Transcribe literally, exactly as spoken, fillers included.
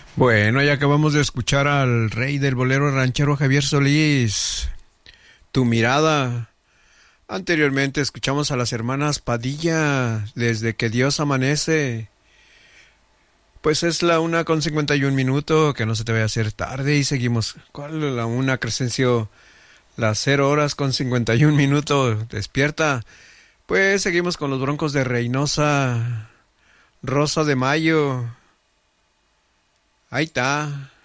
Bueno, ya acabamos de escuchar al rey del bolero ranchero Javier Solís, Tu mirada. Anteriormente escuchamos a las hermanas Padilla, Desde que Dios amanece. Pues es la una con cincuenta y un minuto, que no se te vaya a hacer tarde y seguimos. ¿Cuál es la una, Crescencio? Las cero horas con cincuenta y un minutos, despierta. Pues seguimos con los Broncos de Reynosa, Rosa de Mayo. Ahí está.